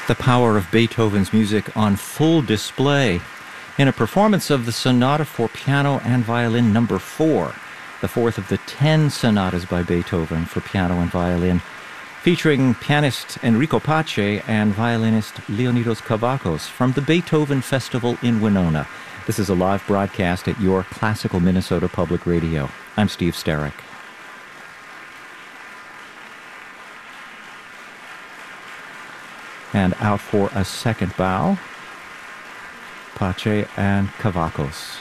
The power of Beethoven's music on full display in a performance of the Sonata for Piano and Violin No. 4, the fourth of the 10 sonatas by Beethoven for piano and violin, featuring pianist Enrico Pace and violinist Leonidas Kavakos from the Beethoven Festival in Winona. This is a live broadcast at your Classical Minnesota Public Radio. I'm Steve Sterrick. And out for a second bow, Pace and Kavakos.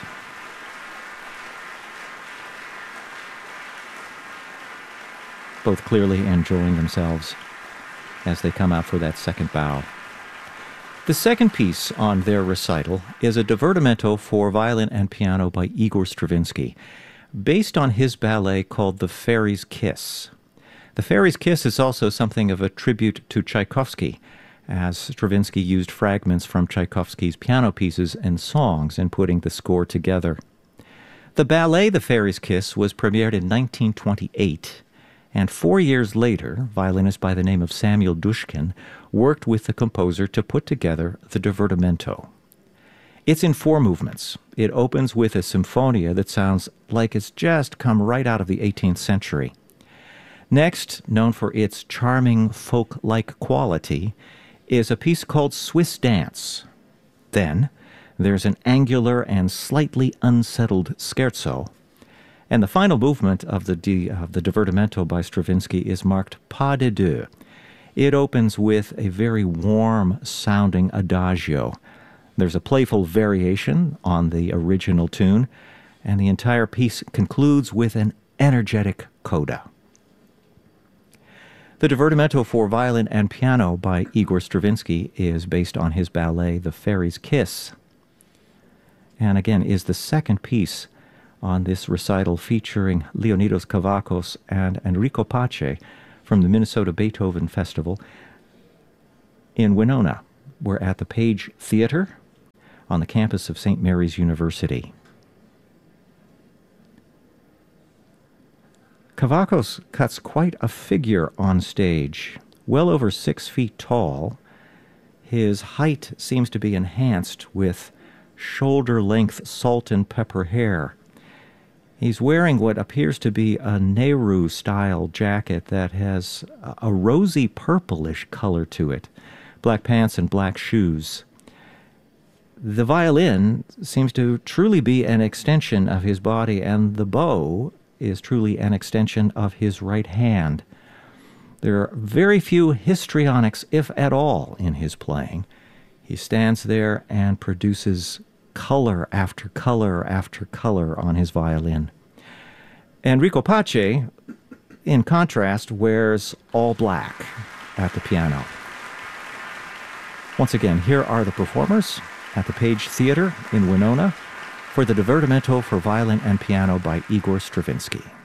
Both clearly enjoying themselves as they come out for that second bow. The second piece on their recital is a divertimento for violin and piano by Igor Stravinsky, based on his ballet called The Fairy's Kiss. The Fairy's Kiss is also something of a tribute to Tchaikovsky, as Stravinsky used fragments from Tchaikovsky's piano pieces and songs in putting the score together. The ballet The Fairy's Kiss was premiered in 1928, and 4 years later, violinist by the name of Samuel Dushkin worked with the composer to put together the divertimento. It's in 4 movements. It opens with a sinfonia that sounds like it's just come right out of the 18th century. Next, known for its charming folk-like quality, is a piece called Swiss Dance. Then, there's an angular and slightly unsettled scherzo. And the final movement of the divertimento by Stravinsky is marked Pas de deux. It opens with a very warm-sounding adagio. There's a playful variation on the original tune, and the entire piece concludes with an energetic coda. The divertimento for violin and piano by Igor Stravinsky is based on his ballet The Fairy's Kiss, and again is the second piece on this recital featuring Leonidas Kavakos and Enrico Pace from the Minnesota Beethoven Festival in Winona. We're at the Page Theater on the campus of St. Mary's University. Kavakos cuts quite a figure on stage, well over 6 feet tall. His height seems to be enhanced with shoulder-length salt and pepper hair. He's wearing what appears to be a Nehru-style jacket that has a rosy purplish color to it, black pants and black shoes. The violin seems to truly be an extension of his body, and the bow is truly an extension of his right hand. There are very few histrionics, if at all, in his playing. He stands there and produces color after color after color on his violin. Enrico Pace, in contrast, wears all black at the piano. Once again, here are the performers at the Page Theater in Winona for the divertimento for violin and piano by Igor Stravinsky.